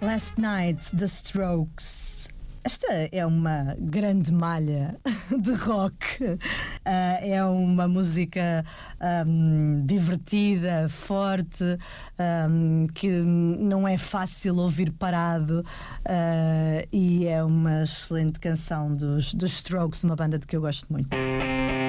Last Night, The Strokes. Esta é uma grande malha de rock, é uma música divertida, forte, que não é fácil ouvir parado, e é uma excelente canção dos Strokes, uma banda de que eu gosto muito.